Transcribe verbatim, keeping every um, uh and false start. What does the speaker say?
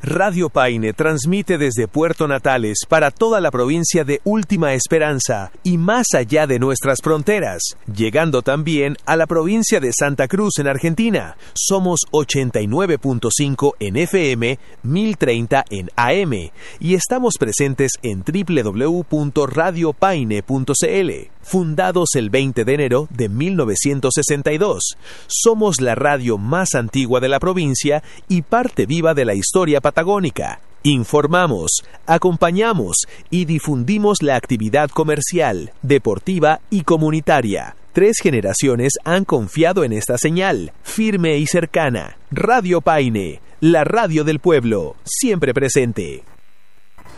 Radio Paine transmite desde Puerto Natales para toda la provincia de Última Esperanza y más allá de nuestras fronteras, llegando también a la provincia de Santa Cruz en Argentina. Somos ochenta y nueve punto cinco en F M, mil treinta en A M y estamos presentes en doble u doble u doble u punto radio paine punto c l. Fundados el veinte de enero de mil novecientos sesenta y dos, somos la radio más antigua de la provincia y parte viva de la historia patagónica. Informamos, acompañamos y difundimos la actividad comercial, deportiva y comunitaria. Tres generaciones han confiado en esta señal, firme y cercana. Radio Paine, la radio del pueblo, siempre presente.